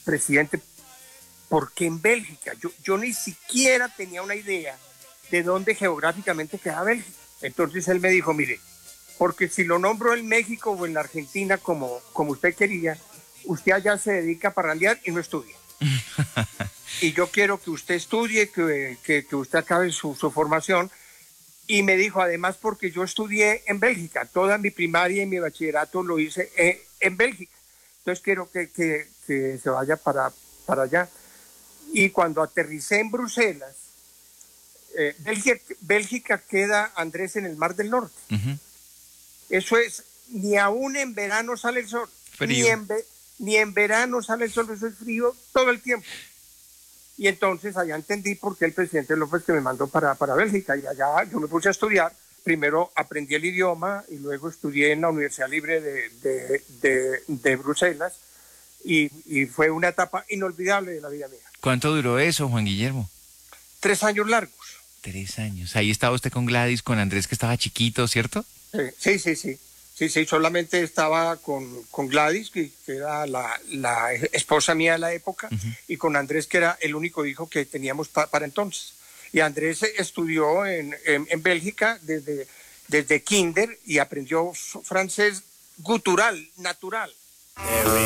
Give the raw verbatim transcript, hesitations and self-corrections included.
presidente, ¿por qué en Bélgica? Yo, yo ni siquiera tenía una idea de dónde geográficamente queda Bélgica. Entonces él me dijo, mire, porque si lo nombro en México o en la Argentina como, como usted quería, usted allá se dedica a parrandear y no estudia. Y yo quiero que usted estudie, que, que, que usted acabe su, su formación. Y me dijo, además, porque yo estudié en Bélgica, toda mi primaria y mi bachillerato lo hice en, en Bélgica. Entonces quiero que, que, que se vaya para, para allá. Y cuando aterricé en Bruselas, eh, Bélgica, Bélgica queda, Andrés, en el Mar del Norte. Uh-huh. Eso es, ni aún en verano sale el sol. Ni en, ni en verano sale el sol, eso es frío todo el tiempo. Y entonces allá entendí por qué el presidente López que me mandó para, para Bélgica. Y allá yo me puse a estudiar. Primero aprendí el idioma y luego estudié en la Universidad Libre de, de, de, de Bruselas. Y, y fue una etapa inolvidable de la vida mía. ¿Cuánto duró eso, Juan Guillermo? Tres años largos. Tres años. Ahí estaba usted con Gladys, con Andrés, que estaba chiquito, ¿cierto? Sí, sí, sí. Sí, sí, solamente estaba con, con Gladys, que, que era la, la esposa mía de la época, uh-huh. y con Andrés, que era el único hijo que teníamos pa, para entonces. Y Andrés estudió en, en, en Bélgica desde, desde kinder y aprendió francés gutural, natural.